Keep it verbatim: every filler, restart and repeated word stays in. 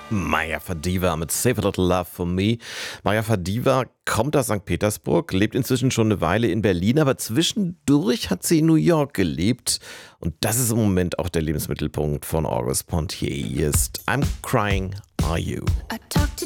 Maya Fadiva mit Save a Little Love for Me. Maya Fadiva kommt aus Sankt Petersburg, lebt inzwischen schon eine Weile in Berlin, aber zwischendurch hat sie in New York gelebt. Und das ist im Moment auch der Lebensmittelpunkt von August Pontier. Hier ist I'm Crying, Are You? I talked to